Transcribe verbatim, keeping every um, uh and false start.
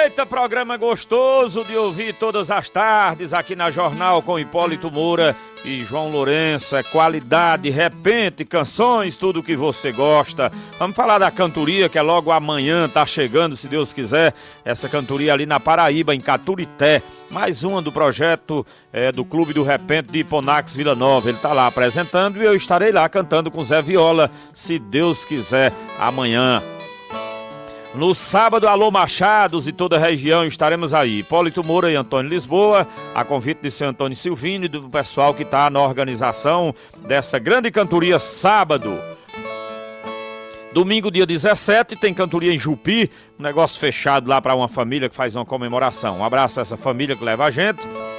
Eita, programa gostoso de ouvir todas as tardes aqui na Jornal com Hipólito Moura e João Lourenço. É qualidade, repente, canções, tudo que você gosta. Vamos falar da cantoria que é logo amanhã, tá chegando, se Deus quiser. Essa cantoria ali na Paraíba, em Caturité. Mais uma do projeto é, do Clube do Repente de Hiponax Vila Nova. Ele tá lá apresentando e eu estarei lá cantando com Zé Viola, se Deus quiser, amanhã. No sábado, alô Machados e toda a região, estaremos aí. Hipólito Moura e Antônio Lisboa, a convite de seu Antônio Silvino e do pessoal que está na organização dessa grande cantoria sábado. Domingo, dia dezessete, tem cantoria em Jupi, um negócio fechado lá para uma família que faz uma comemoração. Um abraço a essa família que leva a gente.